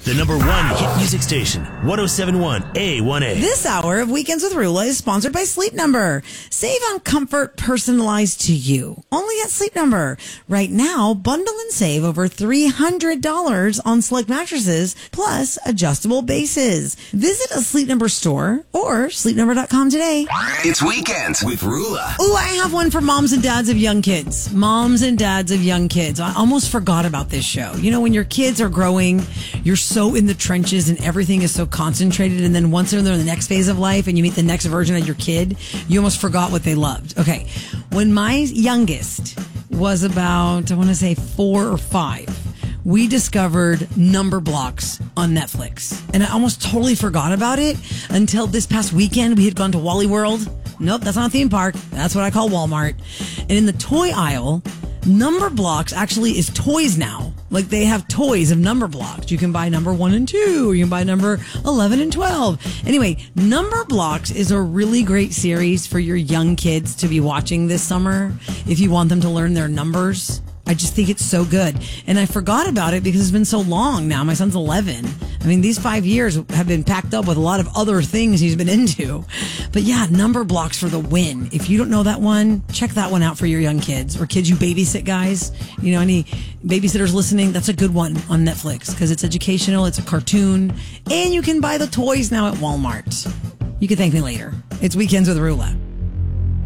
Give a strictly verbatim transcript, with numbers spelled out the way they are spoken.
The number one hit music station, one oh seven point one A one A. This hour of Weekends with Rula is sponsored by Sleep Number. Save on comfort personalized to you. Only at Sleep Number. Right now, bundle and save over three hundred dollars on select mattresses plus adjustable bases. Visit a Sleep Number store or sleep number dot com today. It's Weekends with Rula. Ooh, I have one for moms and dads of young kids. Moms and dads of young kids. I almost forgot about this show. You know, when your kids are growing, you're so in the trenches and everything is so concentrated, and then once they're in the next phase of life and you meet the next version of your kid, you almost forgot what they loved. Okay, when my youngest was about, I want to say four or five, we discovered Number Blocks on Netflix. And I almost totally forgot about it until this past weekend. We had gone to Wally World. Nope, that's not a theme park. That's what I call Walmart. And in the toy aisle, Number Blocks actually is toys now. Like, they have toys of Number Blocks. You can buy number one and two, or you can buy number eleven and twelve. Anyway, Number Blocks is a really great series for your young kids to be watching this summer if you want them to learn their numbers. I just think it's so good. And I forgot about it because it's been so long now. My son's eleven. I mean, these five years have been packed up with a lot of other things he's been into. But yeah, Number Blocks for the win. If you don't know that one, check that one out for your young kids or kids you babysit, guys. You know, any babysitters listening, that's a good one on Netflix because it's educational, it's a cartoon, and you can buy the toys now at Walmart. You can thank me later. It's Weekends with Rula.